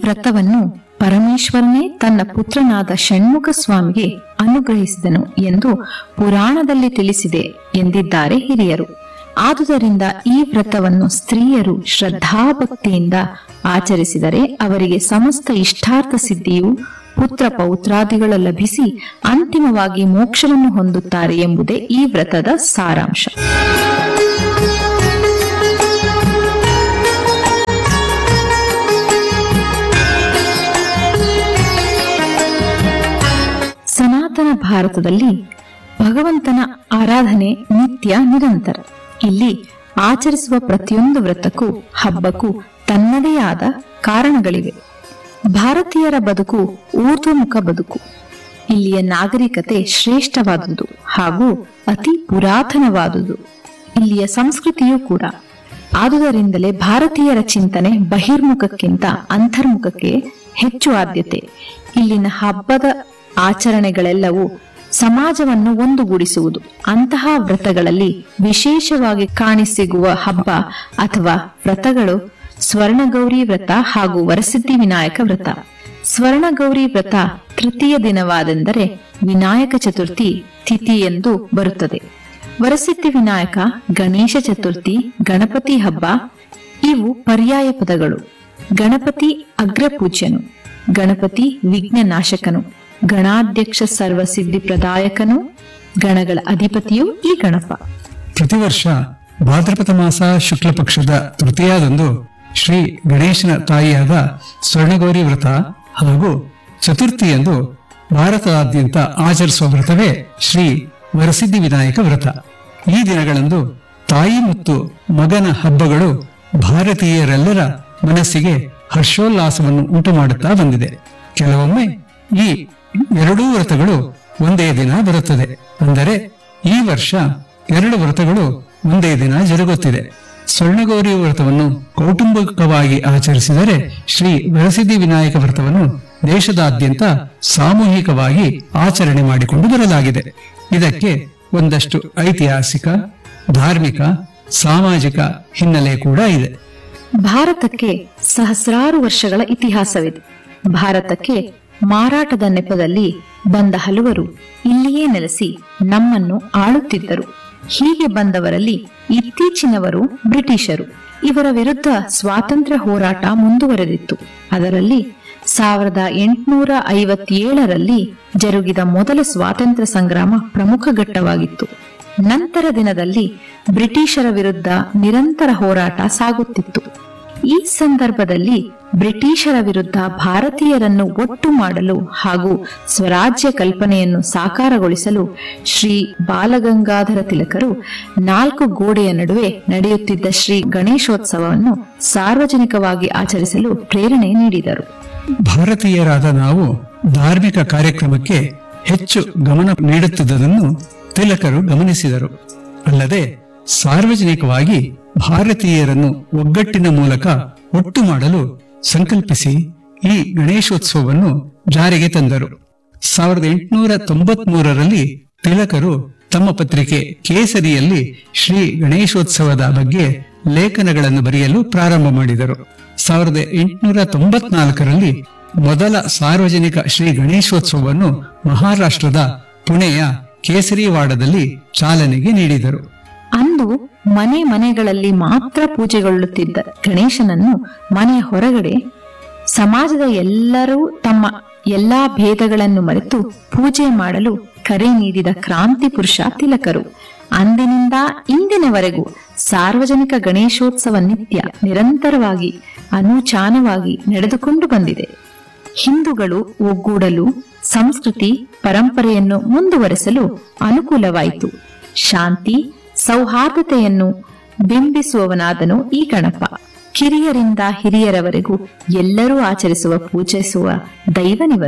ವ್ರತವನ್ನು ಪರಮೇಶ್ವರನೇ ತನ್ನ ಪುತ್ರನಾದ ಷಣ್ಮುಖ ಸ್ವಾಮಿಗೆ ಅನುಗ್ರಹಿಸಿದನು ಎಂದು ಪುರಾಣದಲ್ಲಿ ತಿಳಿಸಿದೆ ಎಂದಿದ್ದಾರೆ ಹಿರಿಯರು. ಆದುದರಿಂದ ಈ ವ್ರತವನ್ನು ಸ್ತ್ರೀಯರು ಶ್ರದ್ಧಾಭಕ್ತಿಯಿಂದ ಆಚರಿಸಿದರೆ ಅವರಿಗೆ ಸಮಸ್ತ ಇಷ್ಟಾರ್ಥ ಸಿದ್ಧಿಯು ಪುತ್ರ ಪೌತ್ರಾದಿಗಳು ಲಭಿಸಿ ಅಂತಿಮವಾಗಿ ಮೋಕ್ಷವನ್ನು ಹೊಂದುತ್ತಾರೆ ಎಂಬುದೇ ಈ ವ್ರತದ ಸಾರಾಂಶ. ಸನಾತನ ಭಾರತದಲ್ಲಿ ಭಗವಂತನ ಆರಾಧನೆ ನಿತ್ಯ ನಿರಂತರ. ಇಲ್ಲಿ ಆಚರಿಸುವ ಪ್ರತಿಯೊಂದು ವ್ರತಕ್ಕೂ ಹಬ್ಬಕ್ಕೂ ತನ್ನದೇ ಆದ ಕಾರಣಗಳಿವೆ. ಭಾರತೀಯರ ಬದುಕು ಊರ್ಧ್ವಮುಖ ಬದುಕು. ಇಲ್ಲಿಯ ನಾಗರಿಕತೆ ಶ್ರೇಷ್ಠವಾದುದು ಹಾಗೂ ಅತಿ ಪುರಾತನವಾದುದು. ಇಲ್ಲಿಯ ಸಂಸ್ಕೃತಿಯೂ ಕೂಡ. ಆದುದರಿಂದಲೇ ಭಾರತೀಯರ ಚಿಂತನೆ ಬಹಿರ್ಮುಖಕ್ಕಿಂತ ಅಂತರ್ಮುಖಕ್ಕೆ ಹೆಚ್ಚು ಆದ್ಯತೆ. ಇಲ್ಲಿನ ಹಬ್ಬದ ಆಚರಣೆಗಳೆಲ್ಲವೂ ಸಮಾಜವನ್ನು ಒಂದುಗೂಡಿಸುವುದು. ಅಂತಹ ವ್ರತಗಳಲ್ಲಿ ವಿಶೇಷವಾಗಿ ಕಾಣಿಸಿಗುವ ಹಬ್ಬ ಅಥವಾ ವ್ರತಗಳು ಸ್ವರ್ಣಗೌರಿ ವ್ರತ ಹಾಗೂ ವರಸಿದ್ಧಿ ವಿನಾಯಕ ವ್ರತ. ಸ್ವರ್ಣಗೌರಿ ವ್ರತ ತೃತೀಯ ದಿನವಾದೆಂದರೆ ವಿನಾಯಕ ಚತುರ್ಥಿ ತಿಥಿ ಎಂದು ಬರುತ್ತದೆ. ವರಸಿದ್ಧಿ ವಿನಾಯಕ ಗಣೇಶ ಚತುರ್ಥಿ, ಗಣಪತಿ ಹಬ್ಬ ಇವು ಪರ್ಯಾಯ ಪದಗಳು. ಗಣಪತಿ ಅಗ್ರಪೂಜ್ಯನು, ಗಣಪತಿ ವಿಘ್ನ ನಾಶಕನು, ಗಣಾಧ್ಯಕ್ಷ ಸರ್ವಸಿದ್ಧಿ ಪ್ರದಾಯಕನು, ಗಣಗಳ ಅಧಿಪತಿಯು ಈ ಗಣಪ. ಪ್ರತಿ ವರ್ಷ ಭಾದ್ರಪದ ಮಾಸ ಶುಕ್ಲ ಪಕ್ಷದ ತೃತೀಯದಂದು ಶ್ರೀ ಗಣೇಶನ ತಾಯಿಯಾದ ಸ್ವರ್ಣಗೌರಿ ವ್ರತ ಹಾಗೂ ಚತುರ್ಥಿಯಂದು ಭಾರತದಾದ್ಯಂತ ಆಚರಿಸುವ ವ್ರತವೇ ಶ್ರೀ ವರಸಿದ್ಧಿ ವಿನಾಯಕ ವ್ರತ. ಈ ದಿನಗಳಂದು ತಾಯಿ ಮತ್ತು ಮಗನ ಹಬ್ಬಗಳು ಭಾರತೀಯರೆಲ್ಲರ ಮನಸ್ಸಿಗೆ ಹರ್ಷೋಲ್ಲಾಸವನ್ನು ಉಂಟು ಮಾಡುತ್ತಾ ಬಂದಿದೆ. ಕೆಲವೊಮ್ಮೆ ಈ ಎರಡೂ ವ್ರತಗಳು ಒಂದೇ ದಿನ ಬರುತ್ತದೆ. ಅಂದರೆ ಈ ವರ್ಷ 2 ವ್ರತಗಳು ಒಂದೇ ದಿನ ಜರುಗುತ್ತಿದೆ. ಸ್ವರ್ಣಗೌರಿ ವ್ರತವನ್ನು ಕೌಟುಂಬಿಕವಾಗಿ ಆಚರಿಸಿದರೆ ಶ್ರೀ ವರಸಿದ್ಧಿ ವಿನಾಯಕ ವ್ರತವನ್ನು ದೇಶದಾದ್ಯಂತ ಸಾಮೂಹಿಕವಾಗಿ ಆಚರಣೆ ಮಾಡಿಕೊಂಡು ಬರಲಾಗಿದೆ. ಇದಕ್ಕೆ ಒಂದಷ್ಟು ಐತಿಹಾಸಿಕ, ಧಾರ್ಮಿಕ, ಸಾಮಾಜಿಕ ಹಿನ್ನೆಲೆ ಕೂಡ ಇದೆ. ಭಾರತಕ್ಕೆ ಸಹಸ್ರಾರು ವರ್ಷಗಳ ಇತಿಹಾಸವಿದೆ. ಭಾರತಕ್ಕೆ ಮಾರಾಟದ ನೆಪದಲ್ಲಿ ಬಂದ ಹಲವರು ಇಲ್ಲಿಯೇ ನೆಲೆಸಿ ನಮ್ಮನ್ನು ಆಳುತ್ತಿದ್ದರು. ಹೀಗೆ ಬಂದವರಲ್ಲಿ ಇತ್ತೀಚಿನವರು ಬ್ರಿಟಿಷರು. ಇವರ ವಿರುದ್ಧ ಸ್ವಾತಂತ್ರ್ಯ ಹೋರಾಟ ಮುಂದುವರೆದಿತ್ತು. ಅದರಲ್ಲಿ 1857ರಲ್ಲಿ ಜರುಗಿದ ಮೊದಲ ಸ್ವಾತಂತ್ರ್ಯ ಸಂಗ್ರಾಮ ಪ್ರಮುಖ ಘಟ್ಟವಾಗಿತ್ತು. ನಂತರ ದಿನದಲ್ಲಿ ಬ್ರಿಟಿಷರ ವಿರುದ್ಧ ನಿರಂತರ ಹೋರಾಟ ಸಾಗುತ್ತಿತ್ತು. ಈ ಸಂದರ್ಭದಲ್ಲಿ ಬ್ರಿಟಿಷರ ವಿರುದ್ಧ ಭಾರತೀಯರನ್ನು ಒಟ್ಟು ಮಾಡಲು ಹಾಗೂ ಸ್ವರಾಜ್ಯ ಕಲ್ಪನೆಯನ್ನು ಸಾಕಾರಗೊಳಿಸಲು ಶ್ರೀ ಬಾಲಗಂಗಾಧರ ತಿಲಕರು 4 ಗೋಡೆಯ ನಡುವೆ ನಡೆಯುತ್ತಿದ್ದ ಶ್ರೀ ಗಣೇಶೋತ್ಸವವನ್ನು ಸಾರ್ವಜನಿಕವಾಗಿ ಆಚರಿಸಲು ಪ್ರೇರಣೆ ನೀಡಿದರು. ಭಾರತೀಯರಾದ ನಾವು ಧಾರ್ಮಿಕ ಕಾರ್ಯಕ್ರಮಕ್ಕೆ ಹೆಚ್ಚು ಗಮನ ನೀಡುತ್ತಿದ್ದುದನ್ನು ತಿಲಕರು ಗಮನಿಸಿದರು. ಅಲ್ಲದೆ ಸಾರ್ವಜನಿಕವಾಗಿ ಭಾರತೀಯರನ್ನು ಒಗ್ಗಟ್ಟಿನ ಮೂಲಕ ಒಟ್ಟು ಮಾಡಲು ಸಂಕಲ್ಪಿಸಿ ಈ ಗಣೇಶೋತ್ಸವವನ್ನು ಜಾರಿಗೆ ತಂದರು. 1893ರಲ್ಲಿ ತಿಲಕರು ತಮ್ಮ ಪತ್ರಿಕೆ ಕೇಸರಿಯಲ್ಲಿ ಶ್ರೀ ಗಣೇಶೋತ್ಸವದ ಬಗ್ಗೆ ಲೇಖನಗಳನ್ನು ಬರೆಯಲು ಪ್ರಾರಂಭ ಮಾಡಿದರು. 1894ರಲ್ಲಿ ಮೊದಲ ಸಾರ್ವಜನಿಕ ಶ್ರೀ ಗಣೇಶೋತ್ಸವವನ್ನು ಮಹಾರಾಷ್ಟ್ರದ ಪುಣೆಯ ಕೇಸರಿವಾಡದಲ್ಲಿ ಚಾಲನೆಗೆ ನೀಡಿದರು. ಅಂದು ಮನೆಗಳಲ್ಲಿ ಮಾತ್ರ ಪೂಜೆಗೊಳ್ಳುತ್ತಿದ್ದ ಗಣೇಶನನ್ನು ಮನೆಯ ಹೊರಗಡೆ ಸಮಾಜದ ಎಲ್ಲರೂ ತಮ್ಮ ಎಲ್ಲಾ ಭೇದಗಳನ್ನು ಮರೆತು ಪೂಜೆ ಮಾಡಲು ಕರೆ ನೀಡಿದ ಕ್ರಾಂತಿ ಪುರುಷ ತಿಲಕರು. ಅಂದಿನಿಂದ ಇಂದಿನವರೆಗೂ ಸಾರ್ವಜನಿಕ ಗಣೇಶೋತ್ಸವ ನಿತ್ಯ ನಿರಂತರವಾಗಿ ಅನುಚಾನವಾಗಿ ನಡೆದುಕೊಂಡು ಬಂದಿದೆ. ಹಿಂದೂಗಳು ಒಗ್ಗೂಡಲು, ಸಂಸ್ಕೃತಿ ಪರಂಪರೆಯನ್ನು ಮುಂದುವರೆಸಲು ಅನುಕೂಲವಾಯಿತು. ಶಾಂತಿ ಸೌಹಾರ್ದತೆಯನ್ನು ಬಿಂಬಿಸುವವನಾದನು ಈ ಗಣಪ. ಕಿರಿಯರಿಂದ ಹಿರಿಯರವರೆಗೂ ಎಲ್ಲರೂ ಆಚರಿಸುವ ಪೂಜಿಸುವ ದೈವನಿವನು.